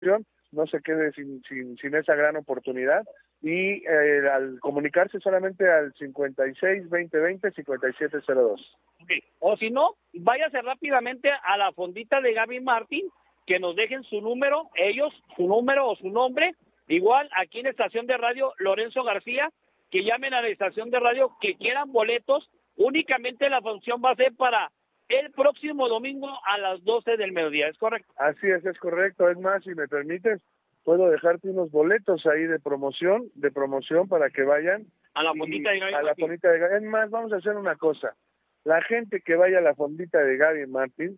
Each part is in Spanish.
no se quede sin esa gran oportunidad y al comunicarse solamente al 56-2020-5702. Okay. O si no, váyase rápidamente a la fondita de Gaby Martín, que nos dejen su número, ellos, su número o su nombre, igual aquí en la estación de radio Lorenzo García, que llamen a la estación de radio que quieran boletos, únicamente la función va a ser para el próximo domingo a las 12 del mediodía, ¿es correcto? Así es correcto. Es más, si me permites, puedo dejarte unos boletos ahí de promoción para que vayan a la fondita de Gaby Martín. La fondita de Gaby. Es más, vamos a hacer una cosa. La gente que vaya a la fondita de Gaby Martín,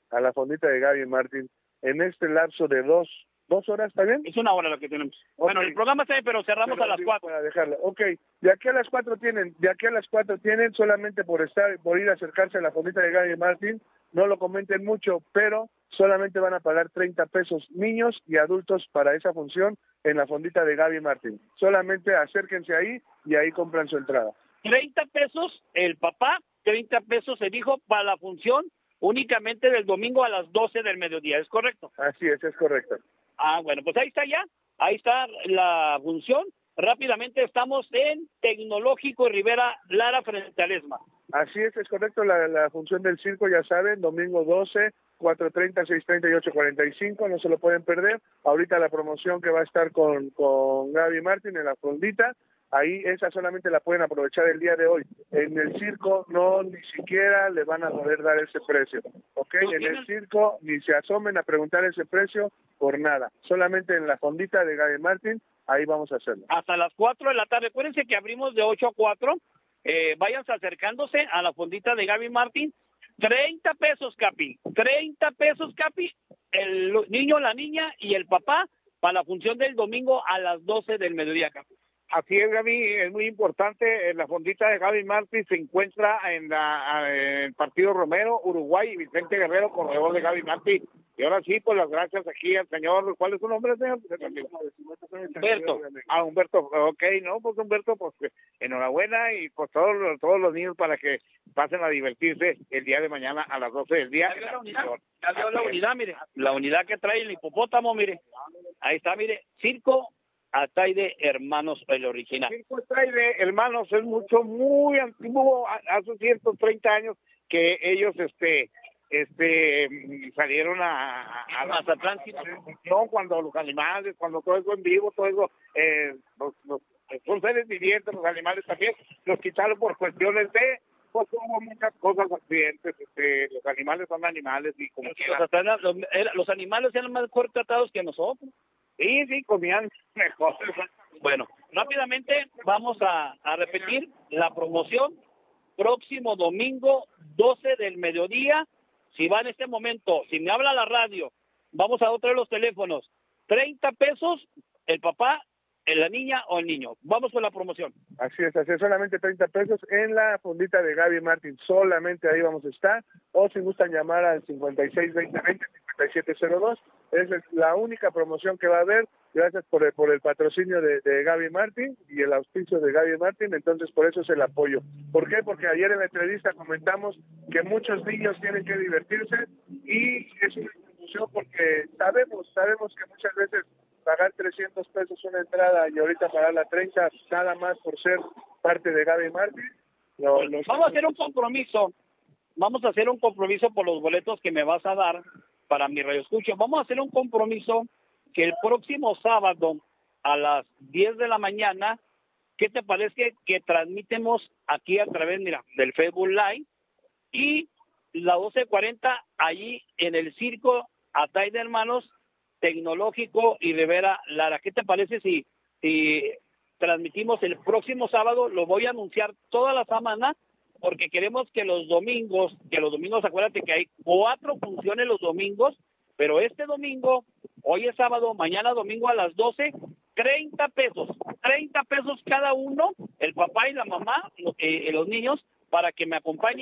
en este lapso de dos horas, ¿está bien? Es 1 hora lo que tenemos. Okay. Bueno, el programa está bien, pero cerramos a las 4. Para dejarlo. Ok, de aquí a las 4 tienen, solamente por ir a acercarse a la fondita de Gaby Martín, no lo comenten mucho, pero solamente van a pagar 30 pesos niños y adultos para esa función en la fondita de Gaby Martín. Solamente acérquense ahí y ahí compran su entrada. 30 pesos el papá, 30 pesos el hijo para la función únicamente del domingo a las 12 del mediodía, ¿es correcto? Así es correcto. Bueno, pues ahí está ya, ahí está la función. Rápidamente estamos en Tecnológico Rivera Lara frente al ESMA. Así es correcto, la función del circo, ya saben, domingo 12, 4:30, 6:30 y 8:45, no se lo pueden perder. Ahorita la promoción que va a estar con Gaby Martín en la fondita, ahí esa solamente la pueden aprovechar el día de hoy. En el circo ni siquiera le van a poder dar ese precio, ¿ok? En el circo ni se asomen a preguntar ese precio por nada, solamente en la fondita de Gaby Martín, ahí vamos a hacerlo. Hasta las 4 de la tarde, acuérdense que abrimos de 8 a 4, váyanse acercándose a la fondita de Gaby Martín. 30 pesos, Capi, 30 pesos, Capi, el niño, la niña y el papá para la función del domingo a las 12 del mediodía, Capi. Así es, Gaby, es muy importante. La fondita de Gaby Martín se encuentra en el Partido Romero, Uruguay, y Vicente Guerrero, corredor de Gaby Martín. Y ahora sí, pues las gracias aquí al señor. ¿Cuál es su nombre, señor? Humberto. Humberto, ok, ¿no? Pues Humberto, pues enhorabuena y pues todos los niños para que pasen a divertirse el día de mañana a las 12 del día. Ya vio la unidad, mire, la unidad que trae el hipopótamo, mire. Ahí está, mire, Circo Ataide Hermanos, el original. Circo Ataide Hermanos es muy antiguo, hace 130 años que ellos salieron a Mazatlán, cuando los animales, cuando todo eso en vivo, todo eso, son seres vivientes, los animales también, los quitaron por cuestiones de, pues hubo muchas cosas, accidentes, los animales son animales y como los animales eran más mejor tratados que nosotros. Sí, comían mejor. Bueno, rápidamente vamos a repetir la promoción. Próximo domingo, 12 del mediodía. Si va en este momento, si me habla la radio, vamos a otro de los teléfonos. 30 pesos el papá, la niña o el niño. Vamos con la promoción. Así es, solamente 30 pesos en la fondita de Gaby Martín. Solamente ahí vamos a estar. O si gustan llamar al 56-2020-5702. Esa es la única promoción que va a haber. Gracias por el patrocinio de Gaby Martín y el auspicio de Gaby Martín. Entonces, por eso es el apoyo. ¿Por qué? Porque ayer en la entrevista comentamos que muchos niños tienen que divertirse y es una promoción porque sabemos que muchas veces pagar 300 pesos una entrada y ahorita pagar la 30, nada más por ser parte de Gaby Martín. Vamos a hacer un compromiso. Vamos a hacer un compromiso por los boletos que me vas a dar para mi radioescucha. Vamos a hacer un compromiso que el próximo sábado a las 10 de la mañana, ¿qué te parece que transmitemos aquí a través, del Facebook Live y la 12:40 allí en el Circo Ataide Hermanos, Tecnológico y Rivera Lara? ¿Qué te parece si transmitimos el próximo sábado? Lo voy a anunciar toda la semana porque queremos que los domingos, acuérdate que hay 4 funciones los domingos, pero este domingo, hoy es sábado, mañana domingo a las 12, 30 pesos cada uno, el papá y la mamá, los niños, para que me acompañen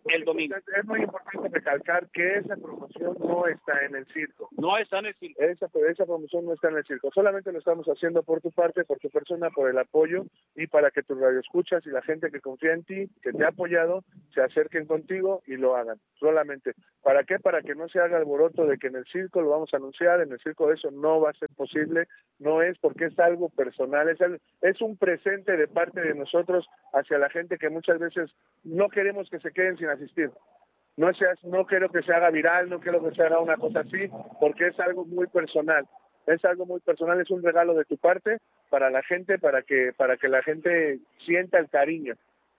el domingo. Es muy importante recalcar que esa promoción no está en el circo. No está en el circo. Esa promoción no está en el circo. Solamente lo estamos haciendo por tu parte, por tu persona, por el apoyo y para que tus radioescuchas y la gente que confía en ti, que te ha apoyado, se acerquen contigo y lo hagan. Solamente. ¿Para qué? Para que no se haga alboroto de que en el circo lo vamos a anunciar, en el circo eso no va a ser posible, no es porque es algo personal, es un presente de parte de nosotros hacia la gente que muchas veces no queremos que se queden sin asistir. No quiero que se haga viral, no quiero que se haga una cosa así, porque es algo muy personal. Es algo muy personal, es un regalo de tu parte para la gente, para que la gente sienta el cariño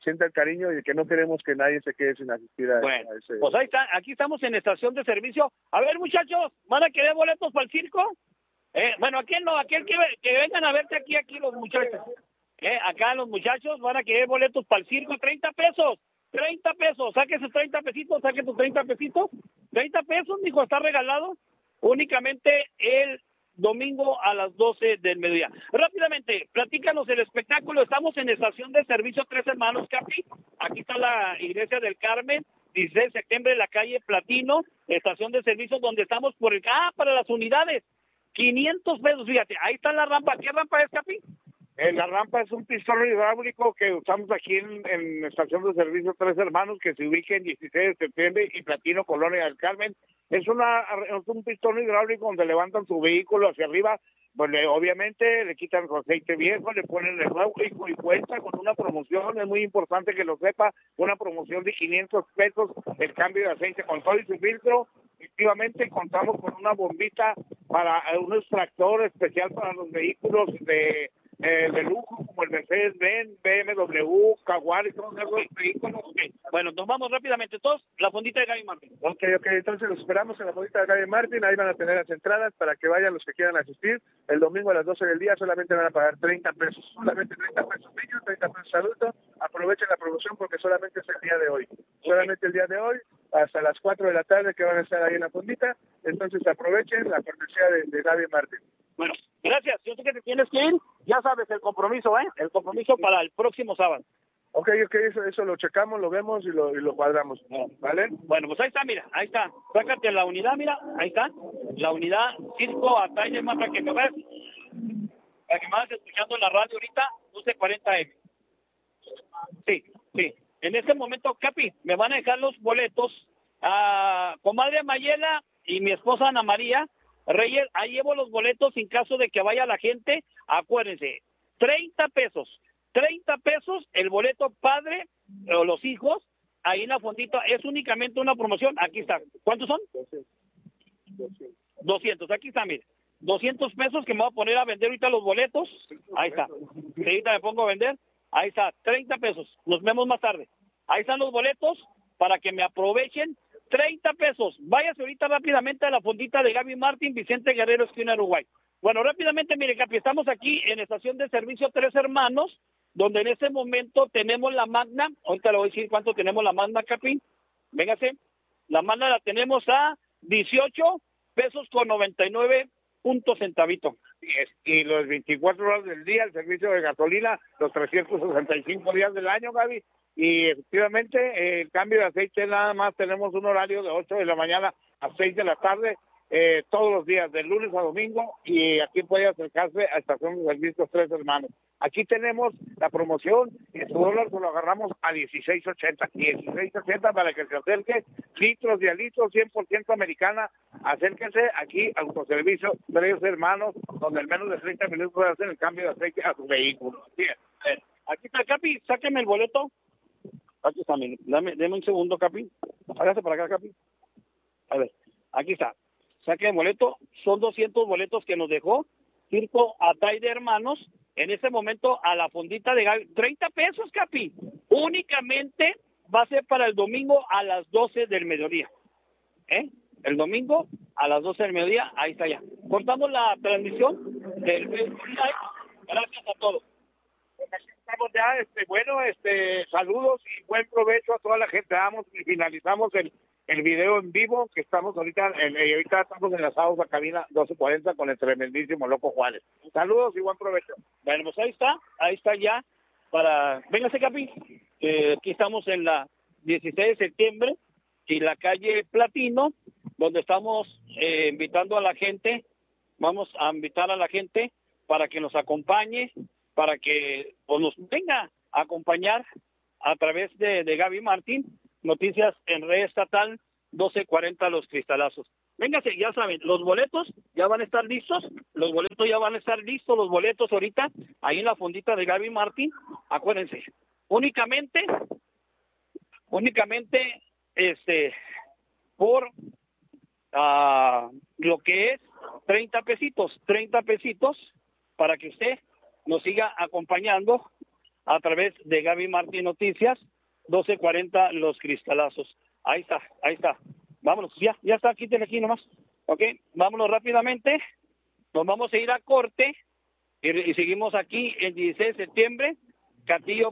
y que no queremos que nadie se quede sin asistir a ese. Pues ahí está, aquí estamos en estación de servicio. A ver, muchachos, ¿van a querer boletos para el circo? Bueno, aquel no, aquel que vengan a verte aquí los muchachos. Acá los muchachos van a querer boletos para el circo, 30 pesos. 30 pesos, saque sus 30 pesitos, saque tus 30 pesitos. 30 pesos, mijo, está regalado. Únicamente el domingo a las 12 del mediodía. Rápidamente, platícanos el espectáculo. Estamos en estación de servicio Tres Hermanos, Capi. Aquí está la Iglesia del Carmen, 16 de septiembre, la calle Platino, estación de servicio donde estamos para las unidades. 500 pesos, fíjate, ahí está la rampa. ¿Qué rampa es, Capi? La rampa es un pistón hidráulico que usamos aquí en estación de servicio Tres Hermanos, que se ubica en 16 de septiembre y Platino, Colonia del Carmen. Es un pistón hidráulico donde levantan su vehículo hacia arriba, pues obviamente le quitan el aceite viejo, le ponen el nuevo y cuenta con una promoción, es muy importante que lo sepa, una promoción de 500 pesos el cambio de aceite con todo y su filtro. Efectivamente contamos con una bombita para un extractor especial para los vehículos de lujo como el Mercedes-Benz, BMW, Jaguar y todos esos vehículos. Okay. Bueno, nos vamos rápidamente todos, la fondita de Gaby Martín. Ok, entonces los esperamos en la fondita de Gaby Martín, ahí van a tener las entradas para que vayan los que quieran asistir. El domingo a las 12 del día solamente van a pagar 30 pesos, solamente 30 pesos niños, 30 pesos adultos. Aprovechen la promoción porque solamente es el día de hoy. Solamente el día de hoy, hasta las 4 de la tarde que van a estar ahí en la fondita. Entonces aprovechen la cortesía de Gaby Martín. Bueno, gracias. Yo sé que te tienes que ir. Ya sabes el compromiso, El compromiso para el próximo sábado. Ok, eso lo checamos, lo vemos y lo cuadramos, ¿vale? Bueno, pues ahí está, mira, ahí está. Sácate la unidad, mira, ahí está. La unidad Circo Ataide, más para que me veas. Para que me vayas escuchando en la radio ahorita, 12:40 M. Sí. En este momento, Capi, me van a dejar los boletos a comadre Mayela y mi esposa Ana María Reyes. Ahí llevo los boletos en caso de que vaya la gente. Acuérdense, 30 pesos. 30 pesos el boleto padre o los hijos, ahí en la fondita, es únicamente una promoción. Aquí está. ¿Cuántos son? 200. Aquí está, mire. 200 pesos que me voy a poner a vender ahorita los boletos. Ahí está. Ahorita me pongo a vender. Ahí está, 30 pesos. Nos vemos más tarde. Ahí están los boletos para que me aprovechen. 30 pesos. Váyase ahorita rápidamente a la fondita de Gaby Martín, Vicente Guerrero, esquina Uruguay. Bueno, rápidamente, mire, Capi, estamos aquí en estación de servicio Tres Hermanos, donde en este momento tenemos la Magna. Ahorita le voy a decir cuánto tenemos la Magna, Capi. Véngase. La Magna la tenemos a 18 pesos con 99 puntos centavito. Y los 24 horas del día, el servicio de gasolina, los 365 días del año, Gaby. Y efectivamente, el cambio de aceite nada más tenemos un horario de 8 de la mañana a 6 de la tarde, todos los días, de lunes a domingo, y aquí puede acercarse a Estación de Servicios Tres Hermanos. Aquí tenemos la promoción, y su dólar lo agarramos a 16.80, 16.80 para que se acerque, litros de litros, 100% americana. Acérquense aquí a Autoservicio Tres Hermanos, donde en menos de 30 minutos hacen el cambio de aceite a su vehículo. Bien. Aquí está, Capi, sáqueme el boleto. Aquí está, mire. Deme un segundo, Capi. Hágase para acá, Capi. A ver, aquí está. Saque el boleto. Son 200 boletos que nos dejó Circo Ataide Hermanos. En este momento a la fondita de Gaby. 30 pesos, Capi. Únicamente va a ser para el domingo a las 12 del mediodía. El domingo a las 12 del mediodía. Ahí está ya. Cortamos la transmisión del Facebook Live. Gracias a todos. Estamos ya, saludos y buen provecho a toda la gente. Vamos y finalizamos el video en vivo que estamos ahorita estamos enlazados a cabina 1240 con el tremendísimo Loco Juárez. Saludos y buen provecho. Bueno, pues ahí está ya véngase, Capi. Aquí estamos en la 16 de septiembre y la calle Platino, donde estamos invitando a la gente. Vamos a invitar a la gente para que nos acompañe, para que nos venga a acompañar a través de Gaby Martín, Noticias en Red Estatal, 1240 Los Cristalazos. Véngase, ya saben, los boletos ya van a estar listos, los boletos ahorita, ahí en la fondita de Gaby Martín. Acuérdense, únicamente, por lo que es 30 pesitos, para que usted nos siga acompañando a través de Gaby Martín Noticias, 1240 Los Cristalazos. Ahí está. Vámonos, ya está, quítale aquí nomás. Ok, vámonos rápidamente. Nos vamos a ir a corte y seguimos aquí el 16 de septiembre, calle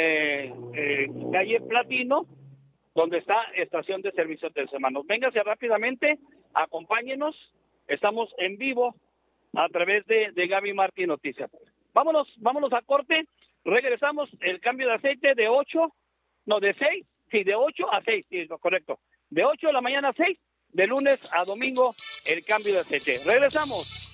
Platino, donde está Estación de Servicios de Hermanos. Véngase rápidamente, acompáñenos. Estamos en vivo a través de Gaby Martín Noticias. Vámonos a corte. Regresamos, el cambio de aceite de 8 a 6, sí, correcto. De 8 de la mañana a 6, de lunes a domingo, el cambio de aceite. Regresamos.